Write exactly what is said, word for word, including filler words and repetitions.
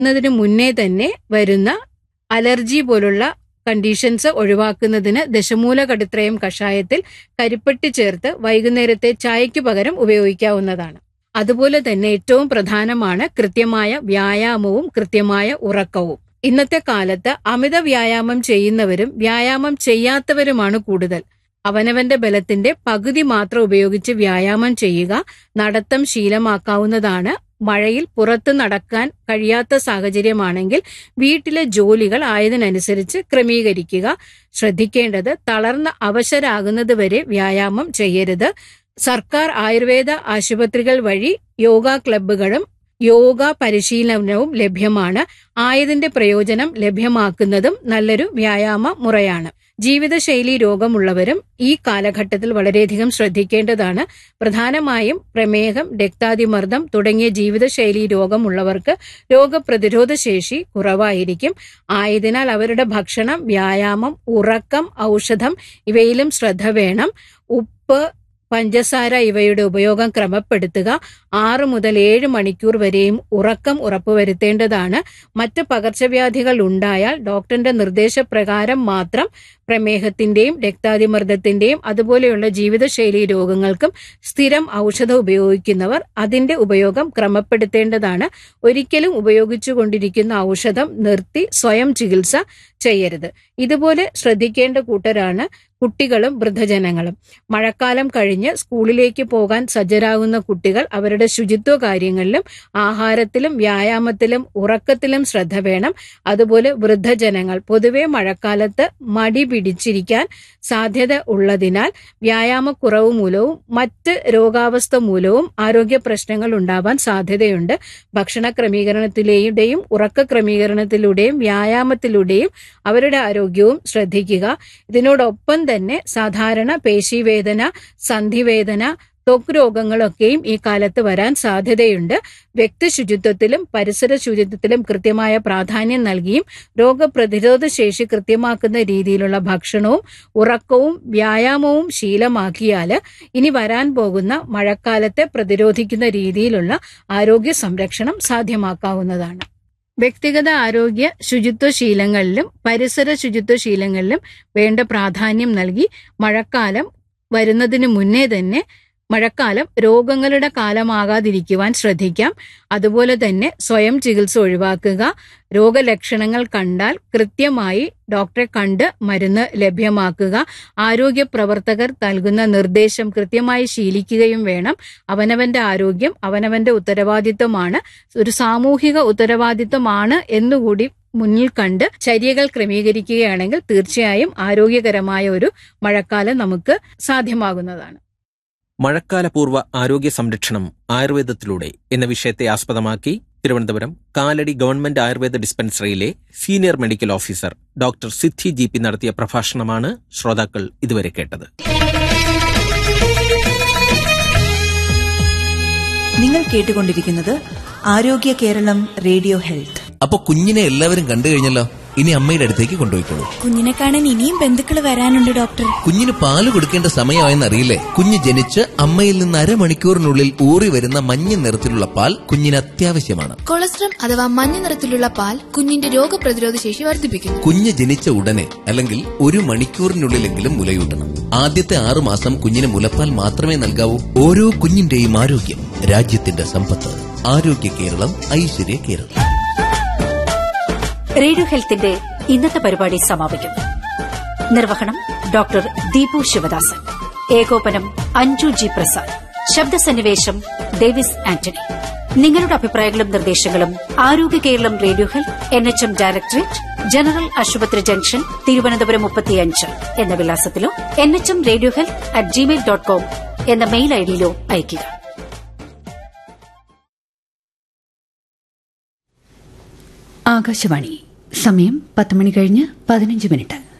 ന്നതിന് മുന്നേ തന്നെ വരുന്ന അലർജി പോലുള്ള കണ്ടീഷൻസ് ഒഴിവാക്കുന്നതിന് ദശമൂല കടുത്രയം കഷായത്തിൽ കരിപ്പെട്ടി ചേർത്ത് വൈകുന്നേരത്തെ ചായയ്ക്ക് പകരം ഉപയോഗിക്കാവുന്നതാണ്. അതുപോലെ തന്നെ ഏറ്റവും പ്രധാനമാണ് കൃത്യമായ വ്യായാമവും കൃത്യമായ ഉറക്കവും. ഇന്നത്തെ കാലത്ത് അമിത വ്യായാമം ചെയ്യുന്നവരും വ്യായാമം ചെയ്യാത്തവരുമാണ് കൂടുതൽ. അവനവന്റെ ബലത്തിന്റെ പകുതി മാത്രം ഉപയോഗിച്ച് വ്യായാമം ചെയ്യുക, നടത്തം ശീലമാക്കാവുന്നതാണ്. മഴയിൽ പുറത്ത് നടക്കാൻ കഴിയാത്ത സാഹചര്യമാണെങ്കിൽ വീട്ടിലെ ജോലികൾ ആയതിനനുസരിച്ച് ക്രമീകരിക്കുക. ശ്രദ്ധിക്കേണ്ടത് തളർന്ന അവശരാകുന്നത് വരെ വ്യായാമം ചെയ്യരുത്. സർക്കാർ ആയുർവേദ ആശുപത്രികൾ വഴി യോഗ ക്ലബ്ബുകളും യോഗ പരിശീലനവും ലഭ്യമാണ്. ആയതിന്റെ പ്രയോജനം ലഭ്യമാക്കുന്നതും നല്ലൊരു വ്യായാമ മുറയാണ്. ജീവിതശൈലി രോഗമുള്ളവരും ഈ കാലഘട്ടത്തിൽ വളരെയധികം ശ്രദ്ധിക്കേണ്ടതാണ്. പ്രധാനമായും പ്രമേഹം, രക്താതിമർദ്ദം തുടങ്ങിയ ജീവിതശൈലി രോഗമുള്ളവർക്ക് രോഗപ്രതിരോധ ശേഷി കുറവായിരിക്കും. ആയതിനാൽ അവരുടെ ഭക്ഷണം, വ്യായാമം, ഉറക്കം, ഔഷധം ഇവയിലും ശ്രദ്ധ വേണം. ഉപ്പ്, പഞ്ചസാര ഇവയുടെ ഉപയോഗം ക്രമപ്പെടുത്തുക. ആറ് മുതൽ ഏഴ് മണിക്കൂർ വരെയും ഉറക്കം ഉറപ്പുവരുത്തേണ്ടതാണ്. മറ്റ് പകർച്ചവ്യാധികൾ ഉണ്ടായാൽ ഡോക്ടറിന്റെ നിർദ്ദേശപ്രകാരം മാത്രം പ്രമേഹത്തിന്റെയും രക്താതിമർദ്ദത്തിന്റെയും അതുപോലെയുള്ള ജീവിതശൈലി രോഗങ്ങൾക്കും സ്ഥിരം ഔഷധം ഉപയോഗിക്കുന്നവർ അതിന്റെ ഉപയോഗം ക്രമപ്പെടുത്തേണ്ടതാണ്. ഒരിക്കലും ഉപയോഗിച്ചുകൊണ്ടിരിക്കുന്ന ഔഷധം നിർത്തി സ്വയം ചികിത്സ ചെയ്യരുത്. ഇതുപോലെ ശ്രദ്ധിക്കേണ്ട കൂട്ടരാണ് കുട്ടികളും വൃദ്ധജനങ്ങളും. മഴക്കാലം കഴിഞ്ഞ് സ്കൂളിലേക്ക് പോകാൻ സജ്ജരാകുന്ന കുട്ടികൾ അവരുടെ ശുചിത്വ കാര്യങ്ങളിലും ആഹാരത്തിലും വ്യായാമത്തിലും ഉറക്കത്തിലും ശ്രദ്ധ വേണം. അതുപോലെ വൃദ്ധജനങ്ങൾ പൊതുവെ മഴക്കാലത്ത് മടി പിടിച്ചിരിക്കാൻ സാധ്യത ഉള്ളതിനാൽ വ്യായാമക്കുറവ് മൂലവും മറ്റ് രോഗാവസ്ഥ മൂലവും ആരോഗ്യ പ്രശ്നങ്ങൾ ഉണ്ടാവാൻ സാധ്യതയുണ്ട്. ഭക്ഷണ ക്രമീകരണത്തിലൂടെയും ഉറക്ക ക്രമീകരണത്തിലൂടെയും വ്യായാമത്തിലൂടെയും അവരുടെ ആരോഗ്യവും ശ്രദ്ധിക്കുക. ഇതിനോടൊപ്പം തന്നെ സാധാരണ പേശീവേദന, സന്ധിവേദന, ത്വക്ക് രോഗങ്ങളൊക്കെയും ഈ കാലത്ത് വരാൻ സാധ്യതയുണ്ട്. വ്യക്തി ശുചിത്വത്തിലും പരിസര ശുചിത്വത്തിലും കൃത്യമായ പ്രാധാന്യം നൽകിയും രോഗപ്രതിരോധ ശേഷി കൃത്യമാക്കുന്ന രീതിയിലുള്ള ഭക്ഷണവും ഉറക്കവും വ്യായാമവും ശീലമാക്കിയാൽ ഇനി വരാൻ പോകുന്ന മഴക്കാലത്തെ പ്രതിരോധിക്കുന്ന രീതിയിലുള്ള ആരോഗ്യ സംരക്ഷണം സാധ്യമാക്കാവുന്നതാണ്. വ്യക്തിഗത ആരോഗ്യ ശുചിത്വ ശീലങ്ങളിലും പരിസര ശുചിത്വ ശീലങ്ങളിലും വേണ്ട പ്രാധാന്യം നൽകി മഴക്കാലം വരുന്നതിന് മുന്നേ തന്നെ മഴക്കാലം രോഗങ്ങളുടെ കാലമാകാതിരിക്കുവാൻ ശ്രദ്ധിക്കാം. അതുപോലെ തന്നെ സ്വയം ചികിത്സ ഒഴിവാക്കുക. രോഗലക്ഷണങ്ങൾ കണ്ടാൽ കൃത്യമായി ഡോക്ടറെ കണ്ട് മരുന്ന് ലഭ്യമാക്കുക. ആരോഗ്യ പ്രവർത്തകർ നൽകുന്ന നിർദ്ദേശം കൃത്യമായി ശീലിക്കുകയും വേണം. അവനവന്റെ ആരോഗ്യം അവനവന്റെ ഉത്തരവാദിത്വമാണ്, ഒരു സാമൂഹിക ഉത്തരവാദിത്വമാണ് എന്നുകൂടി മുന്നിൽ കണ്ട് ചര്യകൾ ക്രമീകരിക്കുകയാണെങ്കിൽ തീർച്ചയായും ആരോഗ്യകരമായ ഒരു മഴക്കാലം നമുക്ക് സാധ്യമാകുന്നതാണ്. മഴക്കാലപൂർവ്വ ആരോഗ്യ സംരക്ഷണം ആയുർവേദത്തിലൂടെ എന്ന വിഷയത്തെ ആസ്പദമാക്കി Thiruvananthapuram Kalady government Ayurveda ഡിസ്പെൻസറിയിലെ senior medical officer doctor സിദ്ധി ജി പി നടത്തിയ പ്രഭാഷണമാണ് ശ്രോതാക്കൾ ഇതുവരെ കേട്ടത്. നിങ്ങൾ കേട്ടുകൊണ്ടിരിക്കുന്നത് ആരോഗ്യ കേരളം റേഡിയോ ഹെൽത്ത്. അപ്പൊ കുഞ്ഞിനെ എല്ലാവരും കണ്ടു കഴിഞ്ഞല്ലോ. ഇനി അമ്മയുടെ അടുത്തേക്ക് കൊണ്ടുപോയിക്കോളൂ. കുഞ്ഞിനെ കാണാൻ ഇനിയും ബന്ധുക്കൾ വരാനുണ്ട് ഡോക്ടർ. കുഞ്ഞിന് പാല് കൊടുക്കേണ്ട സമയമായെന്ന് അറിയില്ലേ? കുഞ്ഞ് ജനിച്ച് അമ്മയിൽ നിന്ന് അരമണിക്കൂറിനുള്ളിൽ ഊറി വരുന്ന മഞ്ഞ നിറത്തിലുള്ള പാൽ കുഞ്ഞിന് അത്യാവശ്യമാണ്. കൊളസ്ട്രം അഥവാ മഞ്ഞ നിറത്തിലുള്ള പാൽ കുഞ്ഞിന്റെ രോഗപ്രതിരോധ ശേഷി വർദ്ധിപ്പിക്കുന്നു. കുഞ്ഞ് ജനിച്ച ഉടനെ അല്ലെങ്കിൽ ഒരു മണിക്കൂറിനുള്ളിലെങ്കിലും മുലയൂട്ടണം. ആദ്യത്തെ ആറുമാസം കുഞ്ഞിന് മുലപ്പാൽ മാത്രമേ നൽകാവൂ. ഓരോ കുഞ്ഞിന്റെയും ആരോഗ്യം രാജ്യത്തിന്റെ സമ്പത്ത്. ആരോഗ്യ കേരളം, ഐശ്വര്യ കേരളം. റേഡിയോ ഹെൽത്തിന്റെ ഇന്നത്തെ പരിപാടി സമാപിക്കുന്നു. നിർവഹണം ഡോക്ടർ ദീപു ശിവദാസൻ. ഏകോപനം അഞ്ജു ജി പ്രസാദ്. ശബ്ദസന്നിവേശം ഡേവിസ് ആന്റണി. നിങ്ങളുടെ അഭിപ്രായങ്ങളും നിർദ്ദേശങ്ങളും ആരോഗ്യ Keralam radio health, N H M directorate, general ആശുപത്രി ജംഗ്ഷൻ, തിരുവനന്തപുരം മുപ്പത്തിയഞ്ച് എന്ന വിലാസത്തിലോ N H M radio health at Gmail dot com എന്ന മെയിൽ ഐഡിയിലോ അയയ്ക്കുക. ആകാശവാണി. സമയം പത്ത് മണി കഴിഞ്ഞ് പതിനഞ്ച് മിനിറ്റ്.